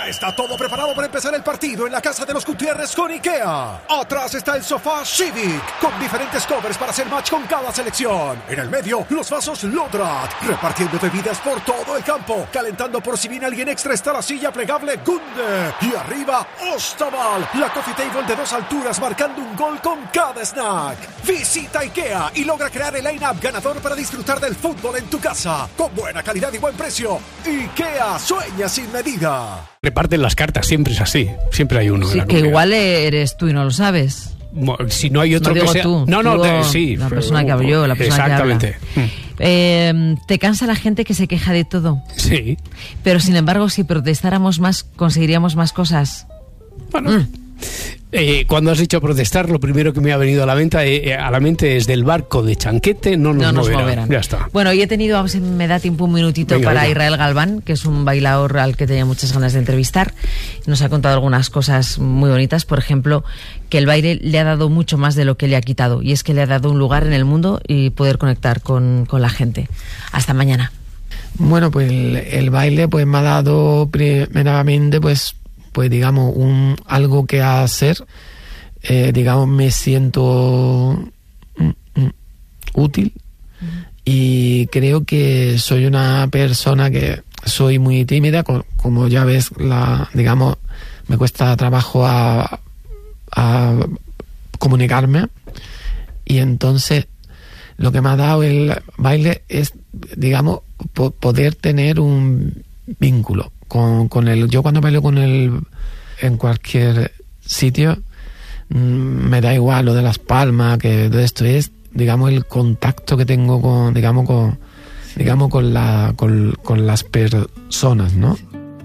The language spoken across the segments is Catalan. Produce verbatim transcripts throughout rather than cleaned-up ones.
Ya está todo preparado para empezar el partido en la casa de los Gutiérrez con IKEA. Atrás está el sofá Civic, con diferentes covers para hacer match con cada selección. En el medio, los vasos Lodrat, repartiendo bebidas por todo el campo. Calentando por si viene alguien extra está la silla plegable Gunde. Y arriba, Ostaval, la coffee table de dos alturas marcando un gol con cada snack. Visita IKEA y logra crear el line-up ganador para disfrutar del fútbol en tu casa. Con buena calidad y buen precio. IKEA, sueña sin medida. Reparten las cartas, siempre es así. Siempre hay uno. Sí, que igual eres tú y no lo sabes. Si no hay otro no digo que sea... tú, no, no, digo te, sí. La persona que hablo yo, la persona Exactamente. que habla. Eh, ¿Te cansa la gente que se queja de todo? Sí. Pero sin embargo, si protestáramos más, conseguiríamos más cosas. Bueno... Mm. Eh, cuando has dicho protestar, lo primero que me ha venido a la mente, eh, a la mente es del barco de Chanquete, no nos, no nos moverán. moverán. Ya está. Bueno, hoy he tenido, a ver si me da tiempo un minutito Venga, para venga. Israel Galván, que es un bailaor al que tenía muchas ganas de entrevistar. Nos ha contado algunas cosas muy bonitas, por ejemplo, que el baile le ha dado mucho más de lo que le ha quitado, y es que le ha dado un lugar en el mundo y poder conectar con, con la gente. Hasta mañana. Bueno, pues el, el baile pues me ha dado primeramente pues pues digamos un algo que hacer, eh, digamos me siento mm, mm, útil uh-huh. Y creo que soy una persona que soy muy tímida, co- como ya ves, la digamos me cuesta trabajo a, a comunicarme, y entonces lo que me ha dado el baile es, digamos, po- poder tener un vínculo con, con el... Yo cuando bailo con él en cualquier sitio, mmm, me da igual lo de las palmas, que de esto es, digamos, el contacto que tengo con, digamos, con, digamos, con la, con, con las personas, ¿no?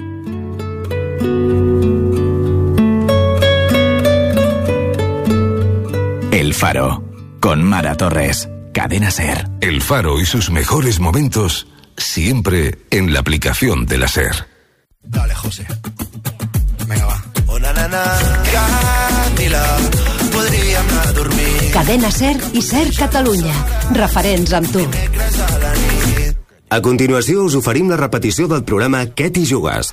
El Faro, con Mara Torres. Cadena SER. El Faro y sus mejores momentos siempre en la aplicación de la SER. Dale, José. Venga, va. Una nana, Camila, podríem anar a dormir. Cadena SER i SER Catalunya. Referents amb tu. A continuació us oferim la repetició del programa Què t'hi jugues?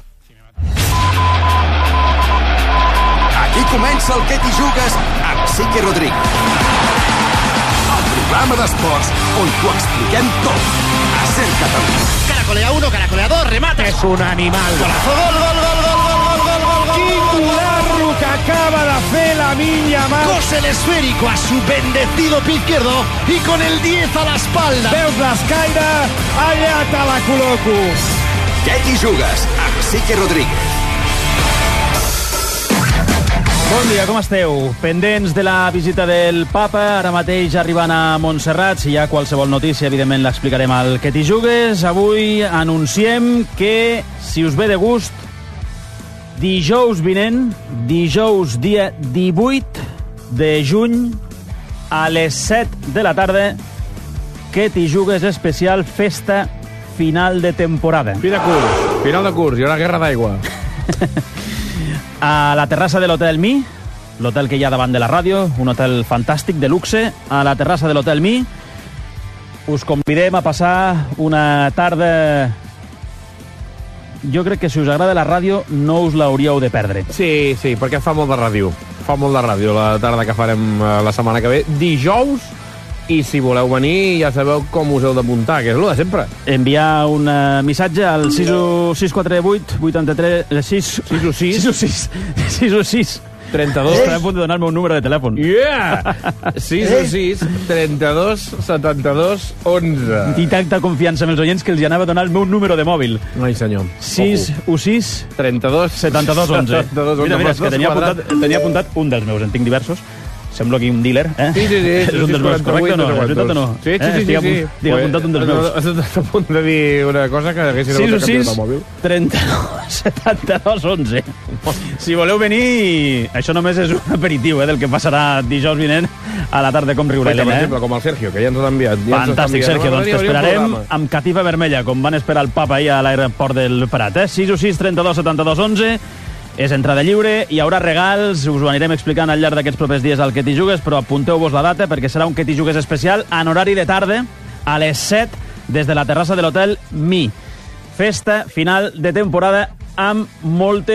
Aquí comença el Què t'hi jugues amb Sique Rodríguez. El programa d'esports on t'ho expliquem tot. A SER Catalunya. Caracolea uno, caracolea dos, remata. És un animal. Golazo, gol, gol, gol, gol, gol, gol, gol, gol, gol. Quin golazo que acaba de fer Lamine Yamal. Cose el esférico a su bendecido pie izquierdo y con el diez a la espalda. Veus l'escaire? Allà te la col·loco. Què t'hi jugues amb Sique Rodríguez. Bon dia, com esteu? Pendents de la visita del papa, ara mateix arribant a Montserrat. Si hi ha qualsevol notícia, evidentment l'explicarem al Què t'hi jugues. Avui anunciem que, si us ve de gust, dijous vinent, dijous dia divuit de juny, a les set de la tarda, Què t'hi jugues especial festa final de temporada. Fi de curs, final de curs, hi haurà guerra d'aigua. A la terrassa de l'Hotel Mi, l'hotel que hi ha davant de la ràdio, un hotel fantàstic, de luxe, a la terrassa de l'Hotel Mi, us convidem a passar una tarda... Jo crec que si us agrada la ràdio no us l'hauríeu de perdre. Sí, sí, perquè fa molt de ràdio. Fa molt de ràdio la tarda que farem la setmana que ve. Dijous, i si voleu venir ja sabeu com us heu d'apuntar, que és el de sempre. Enviar un uh, missatge al sis quatre vuit vuitanta-tres sis sis o sis sis o sis sis o sis trenta-dos. Estaré a punt de donar-me un número de telèfon. Yeah! sis o sis trenta-dos setanta-dos onze. I tanta confiança amb els oients que els anava a donar el meu número de mòbil. Ai, senyor. sis o sis trenta-dos setanta-dos onze. Mira, mira, és que tenia apuntat, tenia apuntat un dels meus, en tinc diversos. Semblo aquí un dealer, eh? Sí, sí, sí. És un dels meus, correcte o no? És veritat o no? Sí, sí, sí. Tinc apuntat un dels meus. Has estat a punt de dir una cosa que haguessin hagut de canviar el mòbil. trenta-dos setanta-dos onze. Si voleu venir, això només és un aperitiu, eh, del que passarà dijous vinent a la tarda com riurem, Per eh? exemple, com el Sergio, que ja ens ha enviat. Fantàstic, Sergio. Doncs t'esperarem amb catifa vermella, com van esperar el papa ahir a l'aeroport del Prat, eh? sis o sis trenta-dos setanta-dos onze. És entrada lliure, hi haurà regals, us ho anirem explicant al llarg d'aquests propers dies al Què t'hi jugues, però apunteu-vos la data perquè serà un Què t'hi jugues especial en horari de tarda, a les set, des de la terrassa de l'Hotel Mi. Festa final de temporada amb moltes